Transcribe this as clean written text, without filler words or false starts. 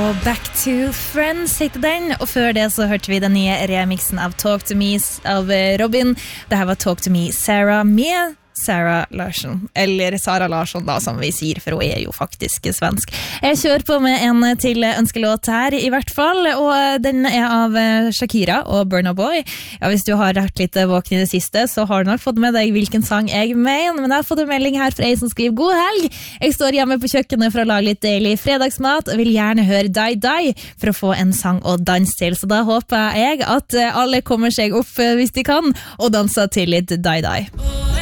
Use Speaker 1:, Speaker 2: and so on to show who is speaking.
Speaker 1: Back to Friends heter den, og før det så hørte vi den nye remixen av Talk to Me av Robin. Dette var Talk to Me Sarah med Sarah Larsson, eller Sara Larsson da, som vi sier, for hun jo faktisk svensk. Jeg kjører på med en til ønskelåt her i hvert fall, og den av Shakira og Burna Boy. Ja, hvis du har vært litt våken i det siste, så har du nok fått med deg hvilken sang jeg mener, men jeg har fått en melding her fra en som skriver: God helg! Jeg står hjemme på kjøkkenet for å lage litt deilig fredagsmat, og vil gjerne høre Die Die for å få en sang å danse til, så da håper jeg at alle kommer seg opp hvis de kan, og danser til litt Die Die.